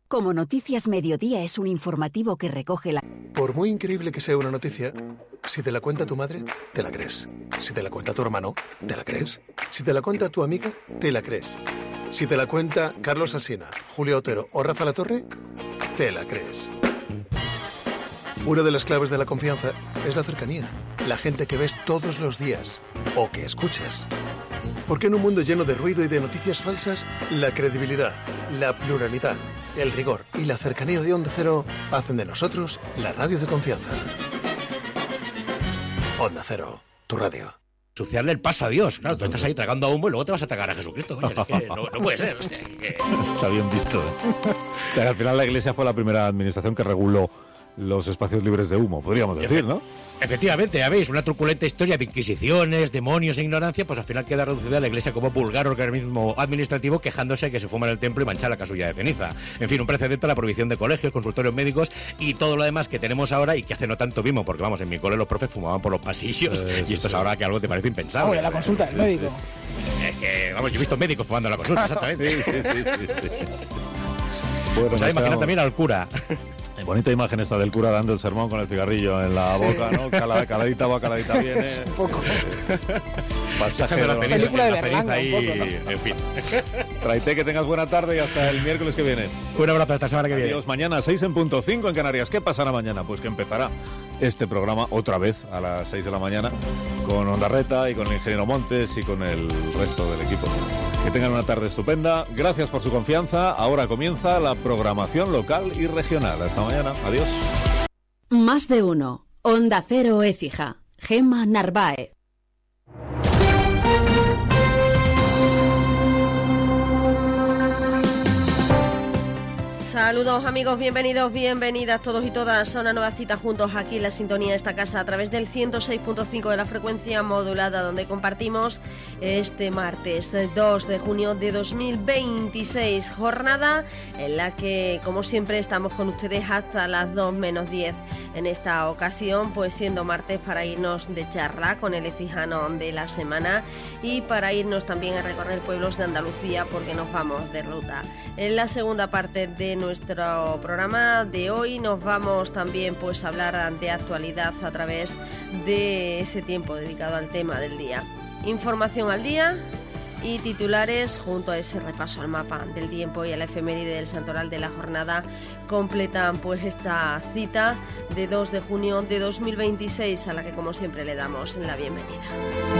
Como Noticias Mediodía es un informativo que recoge la... Por muy increíble que sea una noticia, si te la cuenta tu madre, te la crees. Si te la cuenta tu hermano, te la crees. Si te la cuenta tu amiga, te la crees. Si te la cuenta Carlos Alsina, Julio Otero o Rafa Latorre, te la crees. Una de las claves de la confianza es la cercanía. La gente que ves todos los días o que escuchas. Porque en un mundo lleno de ruido y de noticias falsas, la credibilidad, la pluralidad, el rigor y la cercanía de Onda Cero hacen de nosotros la radio de confianza. Onda Cero, tu radio. Suciarle el paso a Dios. Claro, tú estás ahí tragando a humo y luego te vas a tragar a Jesucristo. Coño, es que no puede ser. Hostia, Está bien visto. O sea, al final la Iglesia fue la primera administración que reguló los espacios libres de humo, podríamos decir, ¿no? Efectivamente, ya veis, una truculenta historia de inquisiciones, demonios e ignorancia, pues al final queda reducida a la Iglesia como vulgar organismo administrativo quejándose de que se fuma en el templo y mancha la casulla de ceniza. En fin, un precedente a la prohibición de colegios, consultorios médicos y todo lo demás que tenemos ahora y que hace no tanto vimos, porque vamos, en mi cole los profes fumaban por los pasillos y esto es ahora que algo te parece impensable. Ahora, la consulta del médico. Es que, vamos, yo he visto médicos fumando en la consulta, exactamente. Sí. Bueno, pues imagina también al cura. Bonita imagen esta del cura dando el sermón con el cigarrillo en la boca, ¿no? Caladita va, caladita viene. Un poco. Pasaje de la película de Berlanga, ahí, un poco, ¿no? En fin. Traite, que tengas buena tarde y hasta el miércoles que viene. Un abrazo hasta la semana que viene. Adiós, mañana 6:05 en Canarias. ¿Qué pasará mañana? Pues que empezará este programa otra vez a las 6 de la mañana con Ondarreta y con el ingeniero Montes y con el resto del equipo. Que tengan una tarde estupenda. Gracias por su confianza. Ahora comienza la programación local y regional. Hasta mañana. Adiós. Más de uno. Onda Cero Écija. Gemma Narváez. Saludos amigos, bienvenidos, bienvenidas todos y todas a una nueva cita juntos aquí en la sintonía de esta casa a través del 106.5 de la frecuencia modulada, donde compartimos este martes 2 de junio de 2026, jornada en la que como siempre estamos con ustedes hasta las 2 menos 10. En esta ocasión pues siendo martes para irnos de charla con el ecijano de la semana y para irnos también a recorrer pueblos de Andalucía porque nos vamos de ruta. En la segunda parte de nuestro programa de hoy nos vamos también pues a hablar de actualidad a través de ese tiempo dedicado al tema del día. Información al día y titulares junto a ese repaso al mapa del tiempo y a la efeméride del santoral de la jornada completan pues esta cita de 2 de junio de 2026 a la que como siempre le damos la bienvenida.